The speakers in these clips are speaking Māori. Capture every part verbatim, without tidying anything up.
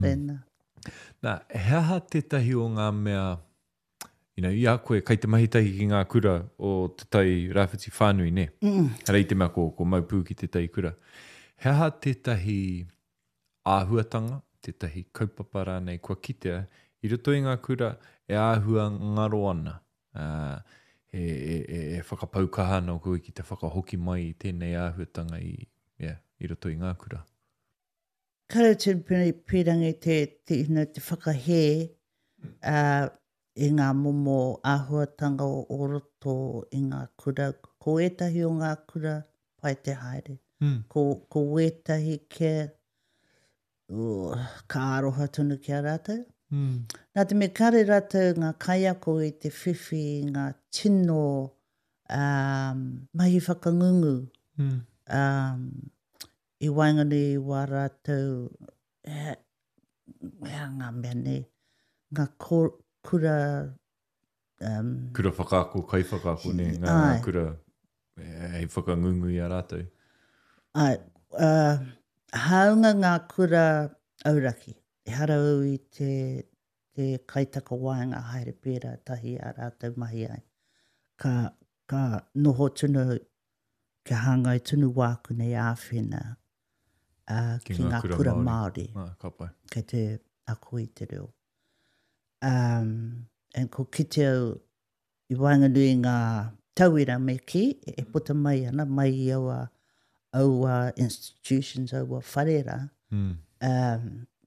Pēnā. Nā, he aha tētahi o ngā mea, you know, i a koe, kai te mahitahi ki ngā kura o te tai rāwhiti whānui, ne? Mm. Hara i te mea ko, ko maupū ki te tai kura. He aha tētahi āhuatanga, tētahi kaupapa rānei kua kitea, i roto i ngā kura e āhua ngaro ana. Uh, e, e, e, e whakapaukaha no koe ki te whakahoki mai i tēnei āhuatanga i, yeah, i roto i ngā kura. Kare te pirangi te, te, ina, te whakahē uh, i ngā momo āhuatanga o, o roto i ngā kura. Ko etahi o ngā kura pai te haere. Mm. Ko, ko etahi ke uh, ka aroha tunu ki a rātou. Mm. Nā te me kare rātou ngā kaiako i te whiwhi, ngā tino um, mahi whakangungu. Mm. Um, I waingani i wā rātou, e, e ngā mea ne, ngā ko, kura... Um, Kura whakaako, kai whakaako, ne, ngā, ngā kura hei whakangungu i a rātou. Ai, uh, haunga ngā kura auraki. E harau i te, te kaitaka wainga haere pēra tahi a rātou mahi ai. Ka, ka noho tunu, ke hangai tunu wāku nei āwhina uh, ki, ki ngā kura, kura Māori. Ah, ka pai. Kei te ako i te reo. Um, en ko kite au i wainganui ngā tauira me ki, e puta mai ana, mai i aua, aua institutions, aua wharera. Mm. Um,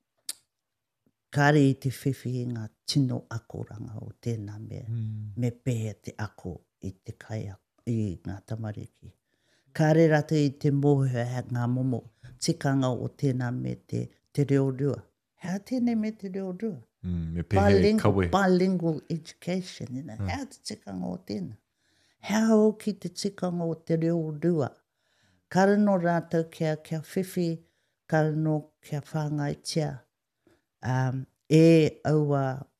Kāre i te whiwhi i ngā tino akoranga o tēnā mea, mm. me pēhea te ako i te kai i ngā tamariki. Kāre rata i te mōhua he ngā momo, tikanga o tēnā me te, te reo rua. Hea tēnei me te reo rua. Mm, me pēhea kawe. Bilingual education, you know? mm. Hea te tikanga o tēnā. Hea ho ki te tikanga o te reo rua. Karano rātou kia, kia whiwhi, karano kia whāngai tia. Um, e aua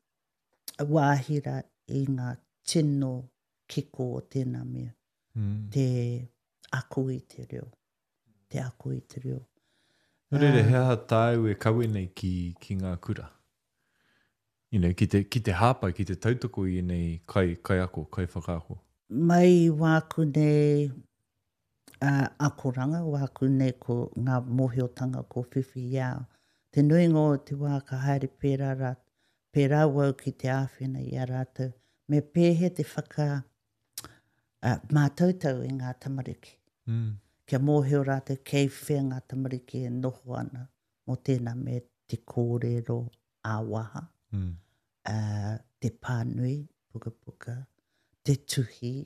wāhira i ngā tino kiko o tēnā mea. Mm. Te aku i te reo. Te aku i te reo. Nō reire, uh, hea tāu e kawe nei ki, ki ngā kura. You know, ki te, ki te hāpai, ki te tautoko i nei kai, kai ako, kai whakaako. Mai wāku nei uh, akoranga, wāku nei ko ngā mohiotanga ko whiwhi iau. Te nuingo o te wā ka haere pērā rāt, pērā wau ki te āwhina i a rātou, me pēhe te whaka uh, mātautau i ngā tamariki. Mm. Kia mōheo rātou kei whea ngā tamariki e noho ana mo tēnā me te kōrero āwaha, mm. uh, te pānui, puka puka, te tuhi,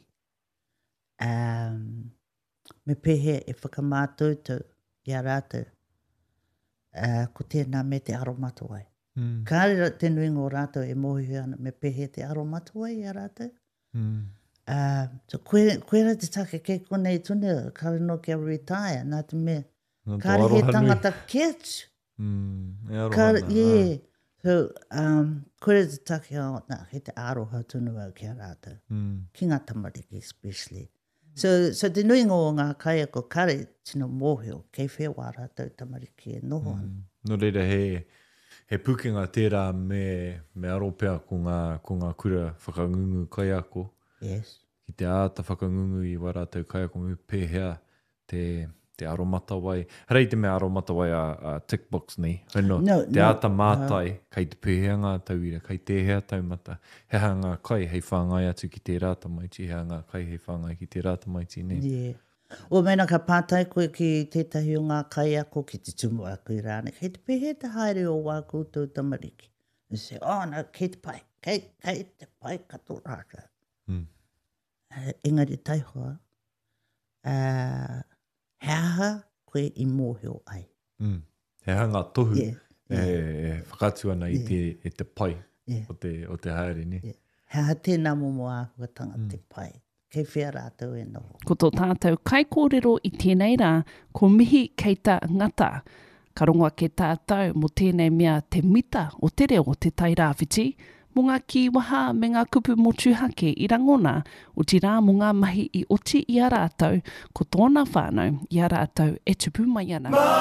um, me pēhe e whakamātautau i a rātou. Uh, ko tēnā me te aromatuai. Mm. Kāre te nuingo rātou e mohi ana me pehe te aromatuai i a rātou. Mm. Uh, so koe, koe ra te take kei konei tune, kāre no kia retire, nā te me, kāre he tangata kiatu. Mm. E arohana. Kāre, yeah. Ah. So, um, koe ra te take o, nā, he te aroha tunu au kia rātou. Mm. Ki ngā tamariki especially. So, so te nuingo o ngā kai ako kare tino mōheo, kei whea wā rātou tamariki e noho ana. Mm. No reira, he, he pukenga tērā me, me aropea ko ngā, ko ngā kura whakangungu kai ako. Yes. Ki te āta whakangungu i wā rātou kai ako ngu pēhea te, te aromatawai. Harei te mea aromatawai a, a tickbox ni. Hino, no, te no, āta mātai, uh, kai te pēhea ngā tauira, kai te hea taumata. Hea ngā kai hei whāngai atu ki te rāta maiti, hea ngā kai hei whāngai ki te rāta maiti, ne? Yeah. O mena ka pātai koe ki tētahi o ngā kai ako ki te tumu aku i rāne. Kei te pēhea te haere o wā koutou tamariki. And say, oh no, kei te pai, kei, kei te pai kato rāta. Mm. Uh, engari taihoa, uh, heaha koe i mōheo ai. Mm. Heaha ngā tohu yeah, yeah. e, e whakatu ana yeah. i te, e te pai yeah. o, te, o te haere, ne? Yeah. Heaha tēnā momo āhuatanga mm. te pai. Kei whea rātou e noho. Ko tō tātou kai kōrero i tēnei rā, ko mihi kei tā ngata. Ka rongoa ke tātou mo tēnei mea te mita o te reo o te tai rāwhiti, mo ngā kiwaha me ngā kupu mo tūhake i rangona, o ti rā mo ngā mahi i oti i a rātou, ko tōna whānau i a rātou e tupu mai ana.